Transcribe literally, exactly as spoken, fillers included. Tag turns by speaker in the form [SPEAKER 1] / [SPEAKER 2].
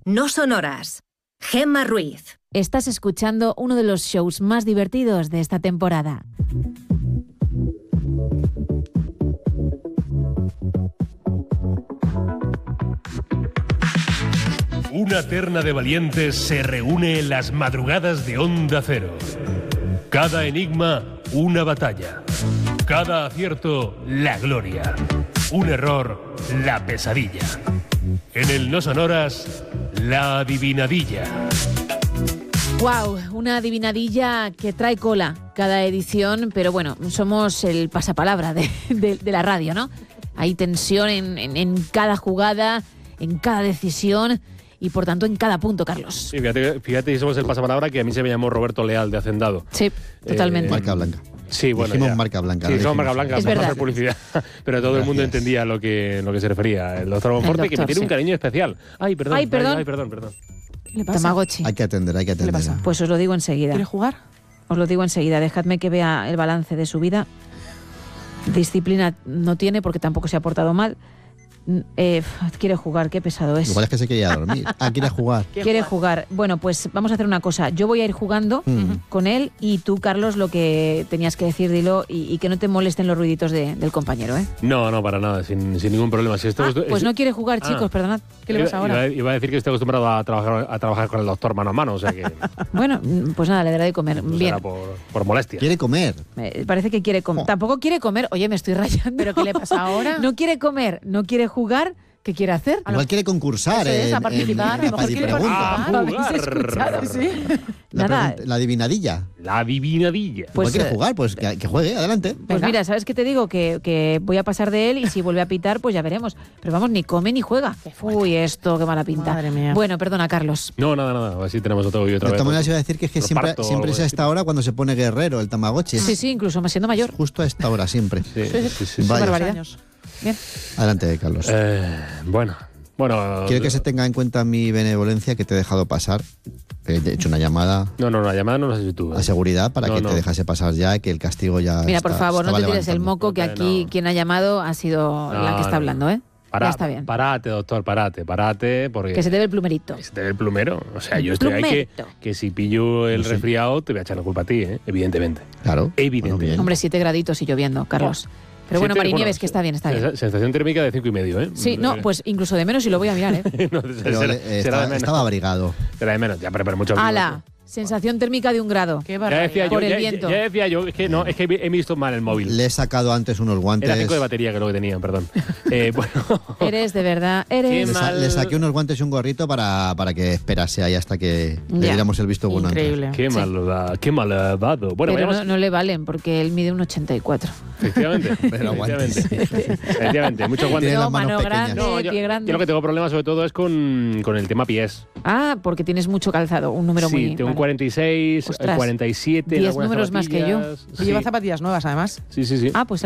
[SPEAKER 1] No Sonoras. Gemma Ruiz.
[SPEAKER 2] Estás escuchando uno de los shows más divertidos de esta temporada.
[SPEAKER 3] Una terna de valientes se reúne en las madrugadas de Onda Cero. Cada enigma, una batalla. Cada acierto, la gloria. Un error, la pesadilla. En el No Sonoras, la adivinadilla.
[SPEAKER 2] ¡Wow! Una adivinadilla que trae cola cada edición, pero bueno, somos el pasapalabra de, de, de la radio, ¿no? Hay tensión en, en, en cada jugada, en cada decisión y por tanto en cada punto, Carlos.
[SPEAKER 4] Sí, fíjate, fíjate que somos el pasapalabra que a mí se me llamó Roberto Leal de Hacendado.
[SPEAKER 2] Sí, totalmente.
[SPEAKER 5] Eh, marca blanca.
[SPEAKER 4] Sí, bueno,
[SPEAKER 5] dijimos
[SPEAKER 4] ya.
[SPEAKER 5] marca blanca.
[SPEAKER 4] Sí,
[SPEAKER 5] no
[SPEAKER 4] somos
[SPEAKER 5] dijimos.
[SPEAKER 4] marca blanca,
[SPEAKER 2] Es
[SPEAKER 4] vamos a
[SPEAKER 2] verdad.
[SPEAKER 4] hacer publicidad. Pero todo
[SPEAKER 5] Gracias.
[SPEAKER 4] el mundo entendía lo que, lo que se refería. El doctor Bonforte,
[SPEAKER 2] El
[SPEAKER 4] que me
[SPEAKER 2] doctor,
[SPEAKER 4] tiene un
[SPEAKER 2] sí.
[SPEAKER 4] cariño especial. Ay, perdón.
[SPEAKER 2] Ay, perdón.
[SPEAKER 4] Ay, perdón, perdón.
[SPEAKER 6] ¿Qué le pasa?
[SPEAKER 2] Tamagotchi.
[SPEAKER 5] Hay que atender, hay que atender.
[SPEAKER 6] pasa?
[SPEAKER 2] Pues os lo digo enseguida.
[SPEAKER 6] ¿Quiere jugar?
[SPEAKER 2] Os lo digo enseguida. Dejadme que vea el balance de su vida. Disciplina no tiene porque tampoco se ha portado mal. Eh, quiere jugar, qué pesado es.
[SPEAKER 5] Igual es que se quería dormir. Ah, quiere jugar.
[SPEAKER 2] Quiere jugar. Bueno, pues vamos a hacer una cosa. Yo voy a ir jugando
[SPEAKER 5] Mm.
[SPEAKER 2] con él y tú, Carlos, lo que tenías que decir, dilo, y, y que no te molesten los ruiditos de- del compañero, ¿eh?
[SPEAKER 4] No, no, para nada, sin, sin ningún problema. Si esto
[SPEAKER 2] Ah,
[SPEAKER 4] es-
[SPEAKER 2] pues
[SPEAKER 4] es-
[SPEAKER 2] no quiere jugar,
[SPEAKER 4] Ah.
[SPEAKER 2] chicos, perdonad.
[SPEAKER 6] ¿Qué le pasa
[SPEAKER 4] Iba-
[SPEAKER 6] ahora?
[SPEAKER 4] Iba, iba a decir que estoy acostumbrado a trabajar, a trabajar con el doctor mano a mano, o sea que
[SPEAKER 2] Bueno, pues nada, le daré de comer.
[SPEAKER 4] pues
[SPEAKER 2] Bien.
[SPEAKER 4] era por, por molestia.
[SPEAKER 5] Quiere comer.
[SPEAKER 2] Eh, parece que quiere comer.
[SPEAKER 5] Oh.
[SPEAKER 2] Tampoco quiere comer. Oye, me estoy rayando.
[SPEAKER 6] ¿Pero qué le pasa ahora?
[SPEAKER 2] No quiere comer, no quiere jugar. ¿Qué quiere hacer?
[SPEAKER 5] Igual quiere concursar.
[SPEAKER 6] Eso es,
[SPEAKER 5] en-
[SPEAKER 6] a participar,
[SPEAKER 5] en- en
[SPEAKER 6] a lo mejor
[SPEAKER 5] Padi
[SPEAKER 6] quiere
[SPEAKER 5] Pregunta.
[SPEAKER 6] participar.
[SPEAKER 4] Ah,
[SPEAKER 2] ¿Habéis
[SPEAKER 4] jugar.
[SPEAKER 2] escuchado?
[SPEAKER 6] Sí.
[SPEAKER 5] La,
[SPEAKER 2] Nada.
[SPEAKER 5] pregunta- la adivinadilla.
[SPEAKER 4] La adivinadilla.
[SPEAKER 2] Pues,
[SPEAKER 5] Igual quiere
[SPEAKER 2] eh,
[SPEAKER 5] jugar, pues que, que juegue, adelante.
[SPEAKER 2] Pues
[SPEAKER 6] Venga.
[SPEAKER 2] mira, ¿sabes qué te digo? Que, que voy a pasar de él y si vuelve a pitar, pues ya veremos. Pero vamos, ni come ni juega. Uy, esto, qué mala pinta.
[SPEAKER 6] Madre mía.
[SPEAKER 2] Bueno, perdona, Carlos.
[SPEAKER 4] No, nada, nada. Así tenemos otro y
[SPEAKER 5] De
[SPEAKER 4] otra vez.
[SPEAKER 5] todas maneras, iba a decir que es que
[SPEAKER 4] Lo
[SPEAKER 5] siempre,
[SPEAKER 4] parto o
[SPEAKER 5] siempre
[SPEAKER 4] algo
[SPEAKER 5] es a
[SPEAKER 4] así.
[SPEAKER 5] esta hora cuando se pone guerrero el Tamagotchi.
[SPEAKER 2] Sí, sí, incluso más siendo mayor.
[SPEAKER 5] Justo a esta hora, siempre.
[SPEAKER 4] Sí, sí, sí, sí.
[SPEAKER 5] Vaya.
[SPEAKER 2] barbaridad.
[SPEAKER 6] Años.
[SPEAKER 2] Bien.
[SPEAKER 5] Adelante, Carlos.
[SPEAKER 4] Eh, bueno, bueno.
[SPEAKER 5] Quiero que se tenga en cuenta mi benevolencia que te he dejado pasar. He hecho una llamada
[SPEAKER 4] No, no, la llamada no la has hecho tú. ¿eh?
[SPEAKER 5] a seguridad para
[SPEAKER 4] No,
[SPEAKER 5] que
[SPEAKER 4] no.
[SPEAKER 5] te dejase pasar ya, que el castigo ya
[SPEAKER 2] Mira,
[SPEAKER 5] está-
[SPEAKER 2] por favor, no
[SPEAKER 5] estaba
[SPEAKER 2] te tires el
[SPEAKER 5] levantando.
[SPEAKER 2] moco, que
[SPEAKER 4] No,
[SPEAKER 2] aquí
[SPEAKER 4] no.
[SPEAKER 2] quien ha llamado ha sido la
[SPEAKER 4] No,
[SPEAKER 2] que está
[SPEAKER 4] no.
[SPEAKER 2] hablando, ¿eh?
[SPEAKER 4] Pará,
[SPEAKER 2] Ya está bien.
[SPEAKER 4] Parate, doctor, parate, parate, porque...
[SPEAKER 2] Que se te ve el plumerito.
[SPEAKER 4] que se te ve el plumero. O sea, yo estoy ahí que,
[SPEAKER 2] Plumerito.
[SPEAKER 4] que si pillo el
[SPEAKER 5] Sí.
[SPEAKER 4] resfriado te voy a echar la culpa a ti, ¿eh? Evidentemente.
[SPEAKER 5] Claro.
[SPEAKER 4] Evidente.
[SPEAKER 5] Bueno, bien.
[SPEAKER 2] Hombre, siete graditos y lloviendo, Carlos. Pero bueno,
[SPEAKER 4] Siete-
[SPEAKER 2] Marinieves,
[SPEAKER 4] bueno,
[SPEAKER 2] que está bien, está bien.
[SPEAKER 4] sen- Sensación térmica de cinco y medio, ¿eh?
[SPEAKER 2] Sí, no, pues incluso de menos y lo voy a mirar, ¿eh?
[SPEAKER 4] No,
[SPEAKER 5] Pero
[SPEAKER 4] será,
[SPEAKER 5] eh,
[SPEAKER 4] será
[SPEAKER 5] estaba,
[SPEAKER 4] de menos.
[SPEAKER 5] estaba abrigado.
[SPEAKER 4] Será de menos, ya, pero, pero mucho abrigo.
[SPEAKER 2] ¡Hala! Sensación térmica de un grado.
[SPEAKER 6] Qué
[SPEAKER 4] Ya
[SPEAKER 6] barbaridad.
[SPEAKER 4] decía yo,
[SPEAKER 2] Por el
[SPEAKER 4] ya,
[SPEAKER 2] viento.
[SPEAKER 4] ya decía yo, es que no, es que he visto mal el móvil.
[SPEAKER 5] Le he sacado antes unos guantes.
[SPEAKER 4] Era cinco de batería que es lo que tenían, perdón. Eh, bueno,
[SPEAKER 2] Eres, de verdad, eres...
[SPEAKER 4] Qué
[SPEAKER 5] Le, sa-
[SPEAKER 4] mal.
[SPEAKER 5] le saqué unos guantes y un gorrito para, para que esperase ahí hasta que le
[SPEAKER 2] Ya.
[SPEAKER 5] diéramos el visto bueno. antes.
[SPEAKER 6] Increíble.
[SPEAKER 4] qué
[SPEAKER 2] Sí.
[SPEAKER 4] malvado, qué malvado. Bueno,
[SPEAKER 2] Pero
[SPEAKER 4] vayamos-
[SPEAKER 2] no, no le valen porque él mide un ochenta y cuatro.
[SPEAKER 4] Efectivamente.
[SPEAKER 5] Pero guantes.
[SPEAKER 4] efectivamente. Efectivamente, muchos guantes.
[SPEAKER 5] Tiene
[SPEAKER 2] No,
[SPEAKER 5] las manos
[SPEAKER 2] mano
[SPEAKER 5] pequeñas.
[SPEAKER 2] grande,
[SPEAKER 4] No, yo,
[SPEAKER 2] pie
[SPEAKER 4] yo
[SPEAKER 2] grande.
[SPEAKER 4] lo que tengo problemas sobre todo es con, con el tema pies.
[SPEAKER 2] Ah, porque tienes mucho calzado, un número
[SPEAKER 4] sí,
[SPEAKER 2] muy...
[SPEAKER 4] tengo un
[SPEAKER 2] vale.
[SPEAKER 4] cuarenta y seis,
[SPEAKER 2] Ostras.
[SPEAKER 4] cuarenta y siete. en
[SPEAKER 2] Diez
[SPEAKER 4] algunas
[SPEAKER 2] números más que yo.
[SPEAKER 4] zapatillas.
[SPEAKER 6] Y lleva
[SPEAKER 4] Sí.
[SPEAKER 6] zapatillas nuevas, además.
[SPEAKER 4] Sí, sí, sí.
[SPEAKER 2] Ah, pues